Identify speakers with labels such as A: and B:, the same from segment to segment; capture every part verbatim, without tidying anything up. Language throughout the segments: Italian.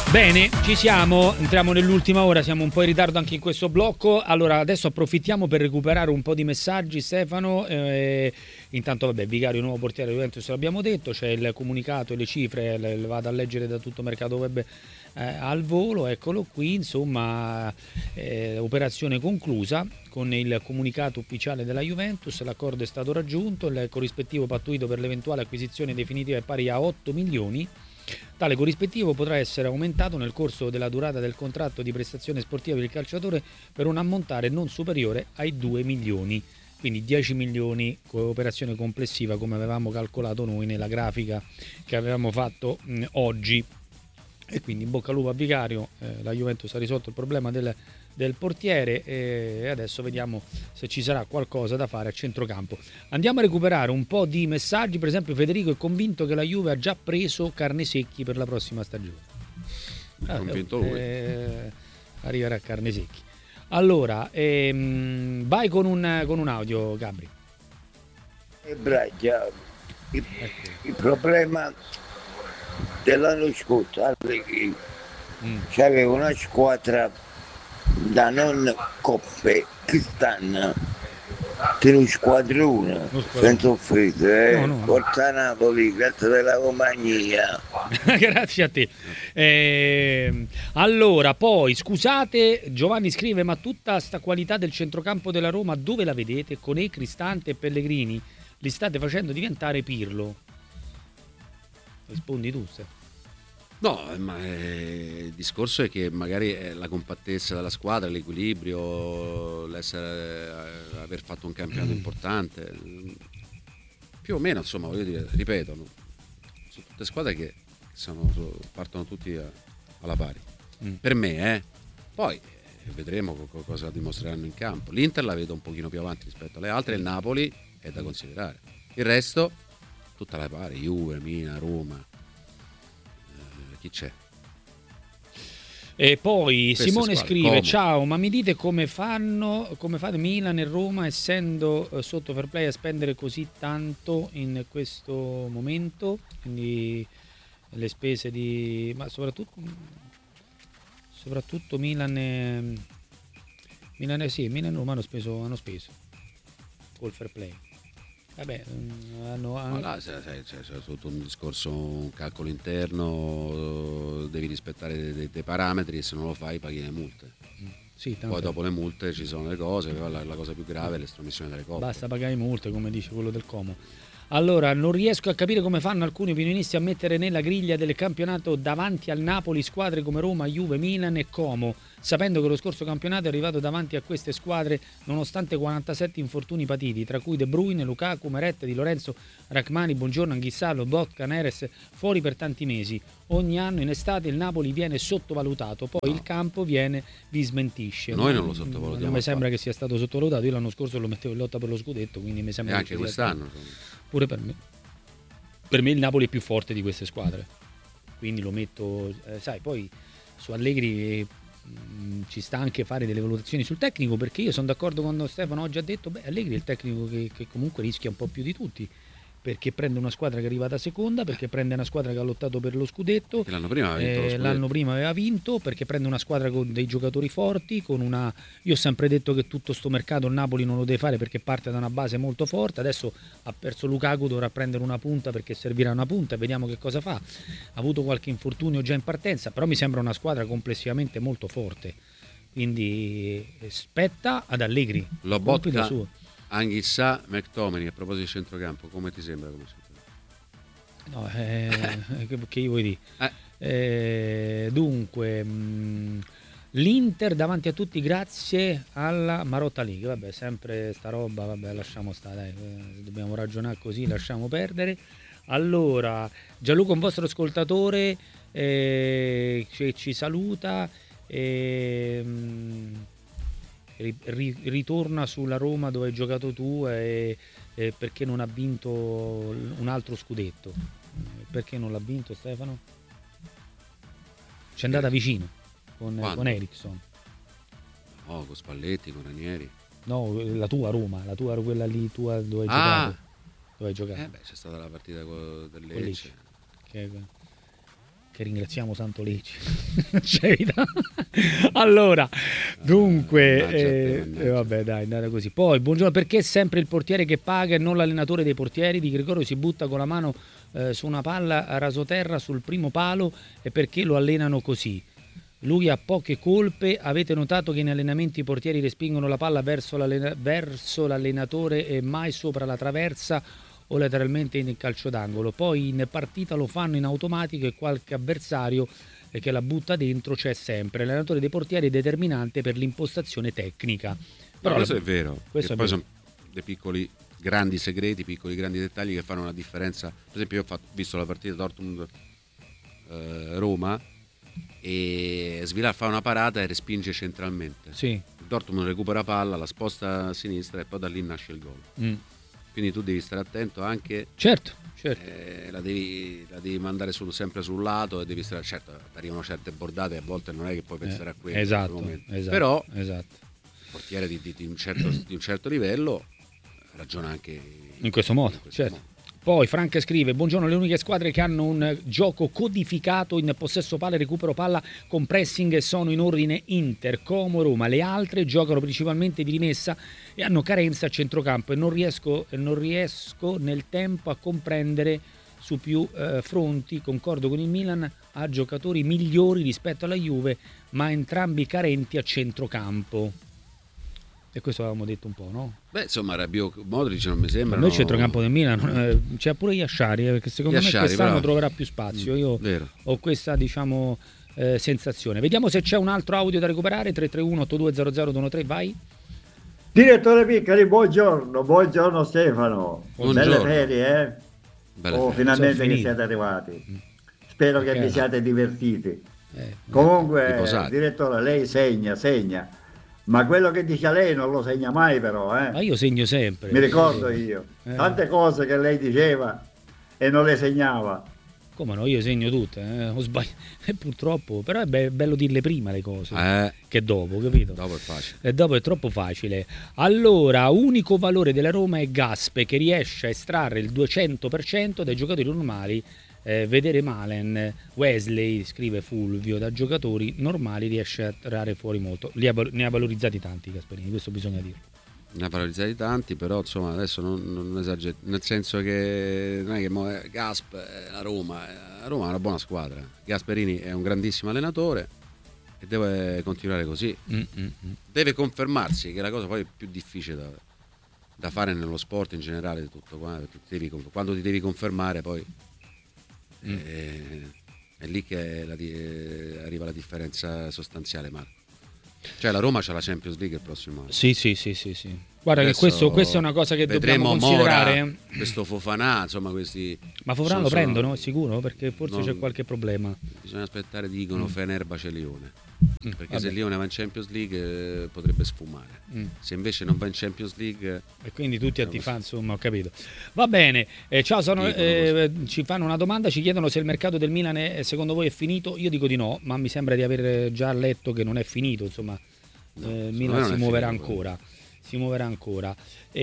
A: Bene, ci siamo, entriamo nell'ultima ora, siamo un po' in ritardo anche in questo blocco. Allora adesso approfittiamo per recuperare un po' di messaggi, Stefano. Eh, intanto vabbè, Vicario, nuovo portiere Juventus, l'abbiamo detto, c'è il comunicato e le cifre, le, le vado a leggere da tutto Mercato Web eh, al volo, eccolo qui, insomma, eh, operazione conclusa con il comunicato ufficiale della Juventus, l'accordo è stato raggiunto, il corrispettivo pattuito per l'eventuale acquisizione definitiva è pari a otto milioni. Tale corrispettivo potrà essere aumentato nel corso della durata del contratto di prestazione sportiva del calciatore per un ammontare non superiore ai due milioni. Quindi dieci milioni operazione complessiva come avevamo calcolato noi nella grafica che avevamo fatto mh, oggi. E quindi in bocca al lupo a Vicario, eh, la Juventus ha risolto il problema del, del portiere e adesso vediamo se ci sarà qualcosa da fare a centrocampo. Andiamo a recuperare un po' di messaggi, per esempio Federico è convinto che la Juve ha già preso Carnesecchi per la prossima stagione.
B: È convinto lui.
A: Eh, arriverà a Carnesecchi. Allora, ehm, vai con un, con un audio, Gabri.
C: E Braglia, il, il problema dell'anno scorso Allegri mm. c'aveva una squadra da non coppe, quest'anno tiene un squadrone senza offese, eh? no, no. Forza Napoli, grazie della compagnia.
A: Grazie a te. Eh, allora, poi scusate, Giovanni scrive: ma tutta sta qualità del centrocampo della Roma dove la vedete? Con E, Cristante e Pellegrini li state facendo diventare Pirlo. Rispondi tu, Stefano.
B: No, ma eh, il discorso è che magari è la compattezza della squadra, l'equilibrio, l'essere, eh, aver fatto un campionato importante, più o meno, insomma, voglio dire, ripeto, no? Sono tutte squadre che sono, partono tutti a, alla pari. Mm. Per me, eh. Poi eh, vedremo co- cosa dimostreranno in campo. L'Inter la vedo un pochino più avanti rispetto alle altre, il Napoli è da considerare. Il resto, tutta alla pari, Juve, Milan, Roma. Chi c'è?
A: E poi
B: Queste
A: Simone
B: squadre,
A: scrive:
B: come?
A: ciao, ma mi dite come fanno, come fate Milan e Roma essendo eh, sotto fair play a spendere così tanto in questo momento? Quindi le spese di, ma soprattutto soprattutto Milan e Milan e sì, Milan e Roma hanno speso, hanno speso col fair play. Vabbè, hanno, hanno...
B: Ma là c'è, c'è, c'è, c'è tutto un discorso, un calcolo interno, devi rispettare dei, dei, dei parametri e se non lo fai paghi le multe.
A: Sì,
B: poi dopo le multe ci sono le cose, la, la cosa più grave è l'estromissione delle coppe.
A: Basta pagare multe, come dice quello del Como. Allora, non riesco a capire come fanno alcuni opinionisti a mettere nella griglia del campionato davanti al Napoli squadre come Roma, Juve, Milan e Como, sapendo che lo scorso campionato è arrivato davanti a queste squadre nonostante quarantasette infortuni patiti, tra cui De Bruyne, Lukaku, Meret, Di Lorenzo, Rachmani, Buongiorno, Anghissalo, Botka, Neres, fuori per tanti mesi. Ogni anno in estate il Napoli viene sottovalutato, poi no. il campo viene, vi smentisce.
B: Noi non lo sottovalutiamo.
A: Non mi sembra che sia stato sottovalutato, io l'anno scorso lo mettevo in lotta per lo scudetto, quindi mi sembra
B: e
A: che
B: anche quest'anno.
A: Pure per me. Per me il Napoli è più forte di queste squadre, quindi lo metto, eh, sai, poi su Allegri mh, ci sta anche fare delle valutazioni sul tecnico, perché io sono d'accordo quando Stefano oggi ha detto, beh, Allegri è il tecnico che, che comunque rischia un po' più di tutti, perché prende una squadra che è arrivata seconda, perché prende una squadra che ha lottato per lo scudetto,
B: che l'anno prima aveva vinto,
A: eh,
B: lo
A: l'anno prima aveva vinto, perché prende una squadra con dei giocatori forti, con una, io ho sempre detto che tutto sto mercato il Napoli non lo deve fare perché parte da una base molto forte, adesso ha perso Lukaku, dovrà prendere una punta perché servirà una punta e vediamo che cosa fa, ha avuto qualche infortunio già in partenza, però mi sembra una squadra complessivamente molto forte, quindi spetta ad Allegri.
B: Lobotka, Anghissà, McTominay. A proposito di centrocampo, come ti sembra come centrocampo?
A: No, eh, che, che io vuoi dire? Eh. Eh, dunque, mh, l'Inter davanti a tutti grazie alla Marotta League. Vabbè, sempre sta roba, vabbè, lasciamo stare, dai, eh, dobbiamo ragionare così, lasciamo perdere. Allora, Gianluca, un vostro ascoltatore eh, ci, ci saluta. Eh, mh, ritorna sulla Roma dove hai giocato tu e, e perché non ha vinto un altro scudetto, perché non l'ha vinto Stefano? C'è andata vicino con, con Eriksson,
B: no, con Spalletti, con Ranieri,
A: no, la tua Roma, la tua quella lì tua dove hai
B: ah.
A: giocato dove hai giocato
B: eh beh, c'è stata la partita del Lecce
A: che, che ringraziamo Santo Lecce. Allora, dunque,
B: mannaggia,
A: eh,
B: mannaggia.
A: eh, vabbè, dai, andate così. Poi, buongiorno, perché è sempre il portiere che paga e non l'allenatore dei portieri? Di Gregorio si butta con la mano eh, su una palla a rasoterra sul primo palo e perché lo allenano così? Lui ha poche colpe. Avete notato che in allenamenti i portieri respingono la palla verso, l'allena- verso l'allenatore e mai sopra la traversa o lateralmente in calcio d'angolo? Poi in partita lo fanno in automatico e qualche avversario che la butta dentro c'è sempre. L'allenatore dei portieri è determinante per l'impostazione tecnica.
B: Però
A: Però
B: questo
A: la-
B: è vero.
A: questo
B: E
A: è
B: poi
A: vero.
B: sono dei piccoli grandi segreti, piccoli grandi dettagli che fanno una differenza. Per esempio io ho fatto- visto la partita Dortmund-Roma e Svilar fa una parata e respinge centralmente.
A: Sì.
B: Il Dortmund recupera palla, la sposta a sinistra e poi da lì nasce il gol.
A: Mm.
B: Quindi tu devi stare attento anche,
A: Certo, certo.
B: eh, la, devi, la devi mandare sul- sempre sul lato e devi stare, certo, arrivano certe bordate e a volte non è che puoi pensare
A: Eh,
B: a quello in
A: esatto,
B: quel momento.
A: esatto,
B: Però
A: esatto.
B: il portiere di, di- di un certo, di un certo livello ragiona anche
A: In questo modo,
B: in questo
A: certo.
B: modo.
A: Poi Frank scrive: buongiorno, le uniche squadre che hanno un gioco codificato in possesso palla e recupero palla con pressing sono in ordine Inter, Como, Roma. Le altre giocano principalmente di rimessa e hanno carenza a centrocampo e non riesco, non riesco nel tempo a comprendere su più eh, fronti. Concordo con il Milan, ha giocatori migliori rispetto alla Juve, ma entrambi carenti a centrocampo. E questo avevamo detto un po', no?
B: Beh, insomma, Rabiot, Modric non mi sembra.
A: Noi il centrocampo del Milan eh, c'è pure Yashari, eh, perché secondo
B: Yashari,
A: me quest'anno
B: bravo.
A: troverà più spazio. Io
B: Vero.
A: ho questa, diciamo, eh, sensazione. Vediamo se c'è un altro audio da recuperare. tre tre uno otto due zero zero due uno tre, vai.
D: Direttore Piccari, buongiorno, buongiorno Stefano.
B: Buongiorno.
D: Belle ferie, eh?
B: Belle
D: oh,
B: ferie.
D: finalmente
A: Sono
D: che
A: finite.
D: siete arrivati. Spero
A: Ok.
D: che vi siate divertiti.
A: Eh,
D: Comunque,
B: riposati.
D: direttore, lei segna, segna. Ma quello che dice lei non lo segna mai però, eh?
A: ma io segno sempre.
D: Mi ricordo io.
A: Eh.
D: Tante cose che lei diceva e non le segnava.
A: Come no? Io segno tutte. Eh. Ho sbagliato. E purtroppo, però è be- bello dirle prima le cose
B: Eh,
A: che dopo, capito?
B: dopo è facile.
A: E dopo è troppo facile. Allora, unico valore della Roma è Gaspe, che riesce a estrarre il duecento per cento dai giocatori normali. Eh, vedere Malen, Wesley, scrive Fulvio, da giocatori normali riesce a tirare fuori molto. Li ha, ne ha valorizzati tanti Gasperini, questo bisogna dirlo.
B: Ne ha paralizzati tanti, però insomma adesso non, non esagero, nel senso che non è che mo è Gasp, è la Roma, è- la Roma è una buona squadra. Gasperini è un grandissimo allenatore e deve continuare così.
A: Mm, mm, mm.
B: Deve confermarsi, che è la cosa poi più difficile da, da fare nello sport in generale, tutto quando ti devi, quando ti devi confermare poi
A: Mm.
B: eh, è lì che la di- eh, arriva la differenza sostanziale, Marco. Cioè la Roma c'ha la Champions League il prossimo anno.
A: Sì, sì, sì, sì, sì. Guarda
B: Adesso
A: che questo, questa è una cosa che dobbiamo
B: vedremo
A: considerare.
B: Mora, questo Fofanà, insomma questi.
A: Ma Fofana
B: sono-
A: lo
B: sono-
A: prendono, è sicuro? Perché forse
B: non-
A: c'è qualche problema.
B: Bisogna aspettare, dicono
A: Mm.
B: Fenerbahce e Lione.
A: Mm,
B: Perché
A: vabbè.
B: se Lione va in Champions League eh, potrebbe sfumare.
A: Mm.
B: Se invece non va in Champions League,
A: E quindi tutti a tifare, insomma, ho capito. Va bene, eh, ciao, sono,
B: Dicono
A: eh, ci fanno una domanda, ci chiedono se il mercato del Milan è, secondo voi è finito. Io dico di no, ma mi sembra di aver già letto che non è finito, insomma,
B: No,
A: eh, il
B: secondo
A: Milan
B: me non
A: si
B: è
A: muoverà
B: finito,
A: ancora, si muoverà ancora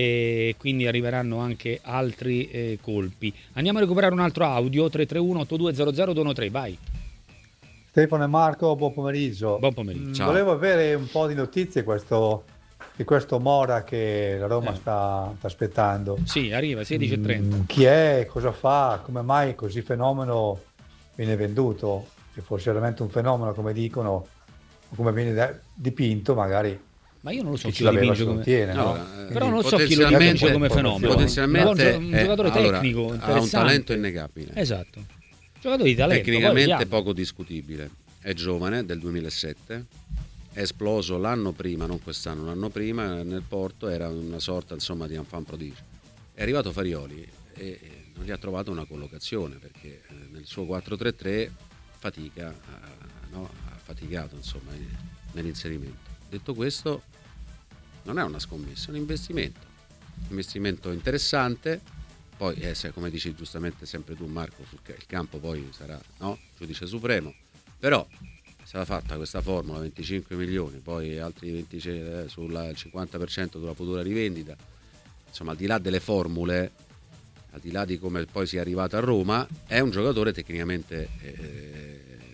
A: e quindi arriveranno anche altri eh, colpi. Andiamo a recuperare un altro audio, tre tre uno otto due zero zero due uno tre, vai.
E: Stefano e Marco, buon pomeriggio.
A: Buon pomeriggio.
E: Mm,
B: Ciao.
E: Volevo avere un po' di notizie questo, di questo Mora che la Roma
A: Eh.
E: sta, sta aspettando.
A: Sì, arriva, sedici e trenta.
E: Mm, chi è, cosa fa, come mai così fenomeno viene venduto? Se fosse veramente un fenomeno come dicono, o come viene da- dipinto, magari
A: Ma io non lo so
E: chi
A: chi
E: ce
A: lo
E: l'aveva
A: dipinge
E: si
A: come...
E: tiene, no?
B: allora, eh,
A: Però non so chi lo
B: potenzialmente-
A: dipinge come fenomeno.
B: potenzialmente
A: Un buon gio- un
B: è-
A: giocatore
B: allora,
A: tecnico,
B: ha un
A: interessante.
B: talento innegabile.
A: Esatto. Giocatore di talento. poi
B: Tecnicamente
A: vediamo.
B: poco discutibile. È giovane, del duemilasette, è esploso l'anno prima, non quest'anno, l'anno prima nel Porto, era una sorta insomma di enfant prodigio. È arrivato Farioli e e non gli ha trovato una collocazione perché eh, nel suo quattro tre tre fatica, ha- no, ha faticato insomma in- nell'inserimento. Detto questo, non è una scommessa, è un investimento. Un investimento interessante. Poi, eh, se, come dici giustamente sempre tu Marco, sul ca- il campo poi sarà, no, giudice supremo, però è stata fatta questa formula, venticinque milioni, poi altri venti eh, sul cinquanta per cento sulla futura rivendita, insomma al di là delle formule, al di là di come poi sia arrivato a Roma, è un giocatore tecnicamente eh,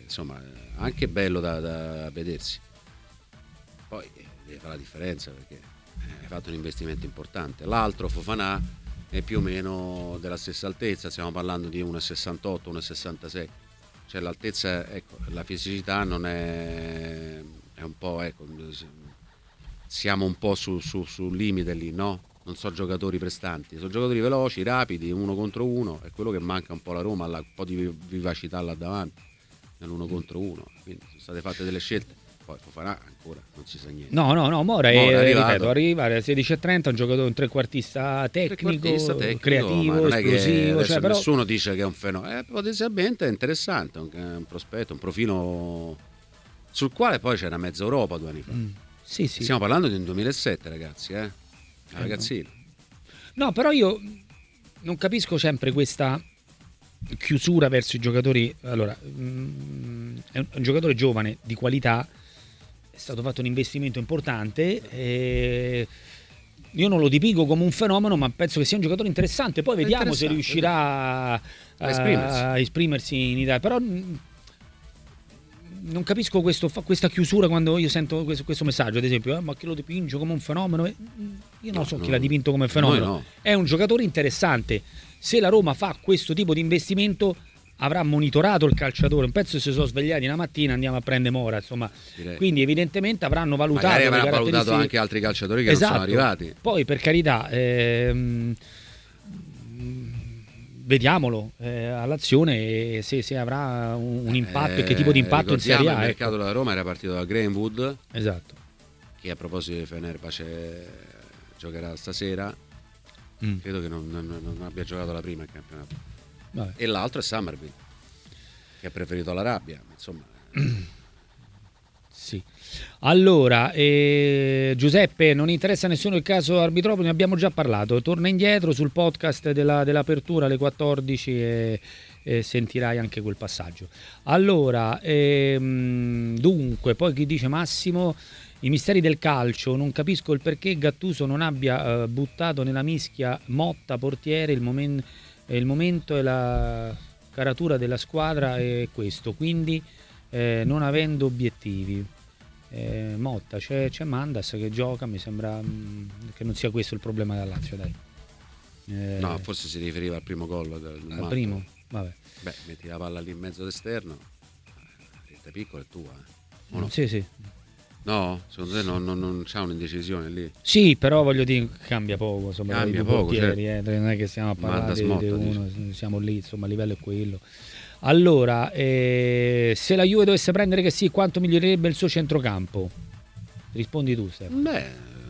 B: insomma anche bello da, da vedersi. Poi deve fare la differenza perché hai fatto un investimento importante. L'altro Fofana è più o meno della stessa altezza, stiamo parlando di uno virgola sessantotto, uno virgola sessantasei, cioè l'altezza, ecco, la fisicità non è, è un po', ecco, siamo un po' su, su, sul limite lì, no? Non so giocatori prestanti, sono giocatori veloci, rapidi, uno contro uno, è quello che manca un po' alla Roma, un po' di vivacità là davanti, nell'uno contro uno, quindi sono state fatte delle scelte. Poi Fofana ancora non si sa niente.
A: No, no, no, Mora,
B: Mora
A: è,
B: è arrivato.
A: ripeto, arriva alle sedici e trenta, un giocatore, un trequartista tecnico,
B: Trequartista tecnico,
A: creativo,
B: ma non è che
A: esplosivo.
B: adesso
A: Cioè, però...
B: nessuno dice che è un fenomeno, eh, potenzialmente è interessante, un, un prospetto, un profilo sul quale poi c'era mezza Europa due anni fa.
A: Mm. Sì, sì.
B: Stiamo parlando di un duemilasette, ragazzi, eh? Una ragazzina.
A: No, però io non capisco sempre questa chiusura verso i giocatori. Allora, mm, è un, un giocatore giovane, di qualità, è stato fatto un investimento importante. E io non lo dipingo come un fenomeno, ma penso che sia un giocatore interessante. Poi vediamo se riuscirà a, a, esprimersi. a esprimersi in Italia. Però mm, non capisco questo, questa chiusura quando io sento questo, questo messaggio, ad esempio, eh, ma chi lo dipinge come un fenomeno? Io non
B: no,
A: so
B: no,
A: chi l'ha dipinto come fenomeno.
B: No.
A: È un giocatore interessante. Se la Roma fa questo tipo di investimento, avrà monitorato il calciatore. Non penso si sono svegliati una mattina andiamo a prendere Mora, insomma. Direi. Quindi evidentemente avranno valutato.
B: Magari avranno valutato anche altri calciatori che esatto. non sono arrivati.
A: Poi per carità, ehm, vediamolo eh, all'azione, se, se avrà un, un impatto eh, e che tipo di impatto in Serie A.
B: Il mercato
A: ecco.
B: della Roma era partito da Greenwood,
A: esatto,
B: che a proposito di Fenerbahce giocherà stasera. Mm. Credo che non, non, non abbia giocato la prima in campionato. Vabbè. E l'altro è Summerville, che ha preferito l'Arabia, insomma.
A: Sì. Allora, eh, Giuseppe, non interessa a nessuno il caso Arbitropoli, ne abbiamo già parlato. Torna indietro sul podcast della, dell'apertura alle quattordici e, e sentirai anche quel passaggio. Allora, ehm, dunque, poi chi dice Massimo, i misteri del calcio, non capisco il perché Gattuso non abbia uh, buttato nella mischia Motta portiere, il, momen- il momento e la caratura della squadra è questo, quindi eh, non avendo obiettivi. Eh, Motta, c'è, c'è Mandas che gioca, mi sembra mh, che non sia questo il problema della Lazio, dai. Eh,
B: no, forse si riferiva al primo gol del, del
A: al primo? Vabbè.
B: Beh, metti la palla lì in mezzo d'esterno, è piccola, è tua, eh.
A: No? Sì, sì.
B: No, secondo te non, non, non c'è un'indecisione lì?
A: Sì, però voglio dire, cambia poco, insomma,
B: cambia
A: i
B: poco,
A: portieri,
B: certo.
A: eh, non è che stiamo a parlare di,
B: smotta,
A: di uno, siamo lì, insomma, il livello è quello. Allora, eh, se la Juve dovesse prendere che sì, quanto migliorerebbe il suo centrocampo? Rispondi tu, Stefano.
B: Beh,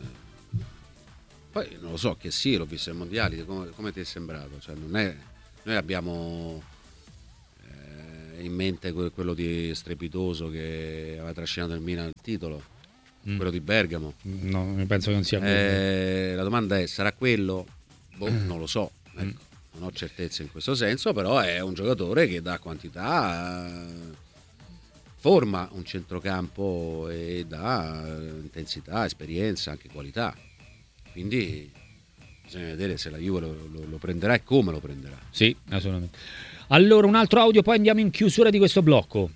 B: poi non lo so, che sì, l'ho visto ai mondiali, come, come ti è sembrato? Cioè, non è, noi abbiamo eh, in mente quello di strepitoso che aveva trascinato il Milan al titolo, mm. quello di Bergamo.
A: No, penso che non sia quello.
B: Eh, la domanda è, sarà quello? Boh, non lo so, ecco. Mm. Non ho certezza in questo senso, però è un giocatore che dà quantità, forma un centrocampo e dà intensità, esperienza, anche qualità. Quindi bisogna vedere se la Juve lo, lo, lo prenderà e come lo prenderà.
A: Sì, assolutamente. Allora un altro audio, poi andiamo in chiusura di questo blocco.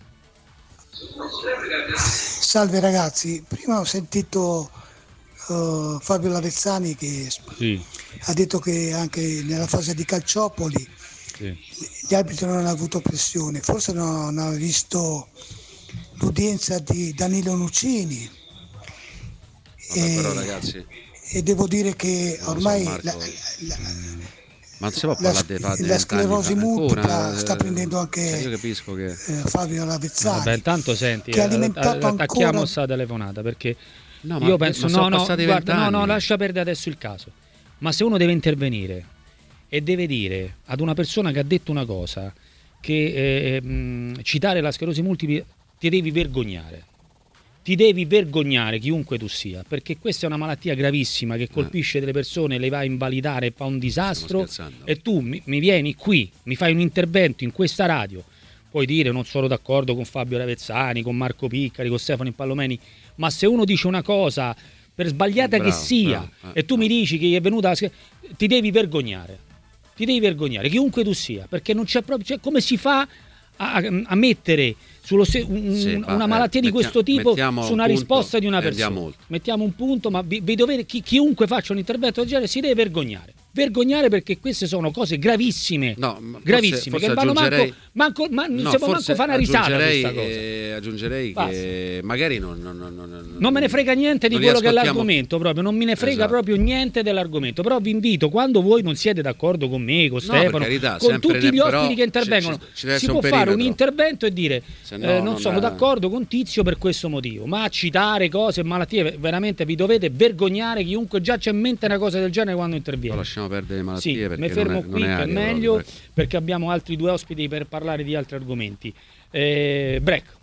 F: Salve ragazzi, prima ho sentito Uh, Fabio Lavezzani che
A: sì.
F: ha detto che anche nella fase di Calciopoli sì. gli arbitri non hanno avuto pressione, forse non hanno visto l'udienza di Danilo Nucini.
B: Vabbè, e, però ragazzi,
F: e devo dire che ormai
B: so,
F: la, la,
B: ma se
F: la, la, la sclerosi multipla sta prendendo anche
B: cioè io capisco che...
F: eh, Fabio Lavezzani.
A: Vabbè, intanto senti,
F: che ha alimentato
A: attacchiamo
F: ancora...
A: sta telefonata perché
B: No, ma
A: io penso,
B: ma
A: no, no, guarda, no, no,
B: anni.
A: lascia perdere adesso il caso. Ma se uno deve intervenire e deve dire ad una persona che ha detto una cosa, che eh, mh, citare la sclerosi multipla, ti devi vergognare. Ti devi vergognare chiunque tu sia, perché questa è una malattia gravissima che colpisce delle persone, le va a invalidare e fa un disastro. E tu mi, mi vieni qui, mi fai un intervento in questa radio, puoi dire non sono d'accordo con Fabio Lavezzani, con Marco Piccari, con Stefano Impallomeni, ma se uno dice una cosa, per sbagliata bravo, che sia, bravo, eh, e tu bravo. mi dici che gli è venuta, ti devi vergognare, ti devi vergognare, chiunque tu sia, perché non c'è proprio, cioè, come si fa a, a mettere sullo se- un,
B: Sì,
A: una
B: va,
A: malattia
B: eh,
A: di questo
B: mettia-
A: tipo
B: mettiamo
A: su una
B: un punto
A: risposta di una
B: e andiamo
A: persona.
B: oltre.
A: Mettiamo un punto, ma vi, vi dovete, chi, chiunque faccia un intervento del genere si deve vergognare. Vergognare perché queste sono cose gravissime,
B: No, ma
A: gravissime,
B: forse-
A: che
B: forse
A: vanno manco,
B: aggiungerei-
A: manco, ma non
B: No,
A: si può
B: forse
A: manco fare una risata
B: aggiungerei,
A: questa cosa.
B: eh, aggiungerei
A: Basta.
B: che magari non, non, non, non,
A: Non me ne frega niente di
B: non li
A: quello che è
B: ascoltiamo-
A: l'argomento, proprio non me ne frega
B: Esatto.
A: proprio niente dell'argomento. Però vi invito, quando voi non siete d'accordo con me, con
B: No, per
A: Stefano,
B: carità,
A: con
B: sempre
A: tutti
B: ne-
A: gli
B: però
A: ospiti che
B: ci-
A: intervengono,
B: ci- ci deve
A: si
B: essere
A: può
B: un
A: fare un
B: perimetro.
A: intervento e dire
B: Se no,
A: eh, non,
B: non
A: sono
B: ha-
A: d'accordo con Tizio per questo motivo, ma citare cose, malattie, veramente vi dovete vergognare. Chiunque già c'è in mente una cosa del genere quando interviene.
B: Poi lasciamo perdere le malattie
A: Sì,
B: perché
A: mi fermo
B: non è,
A: qui
B: non è
A: che è
B: aria
A: meglio
B: proprio, ecco.
A: perché abbiamo altri due ospiti per parlare di altri argomenti. Eh, break.